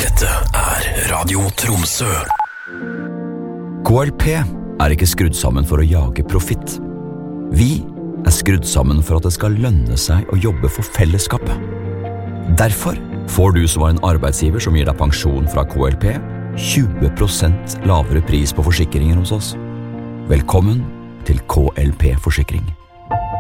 Dette Radio Tromsø. KLP ikke skrudd sammen for å jage profitt. Vi skrudd sammen for at det skal lønne seg å jobbe for fellesskapet. Derfor får du som var en arbeidsgiver som gir deg pensjon fra KLP 20% lavere pris på forsikringer hos oss. Velkommen til KLP Forsikring.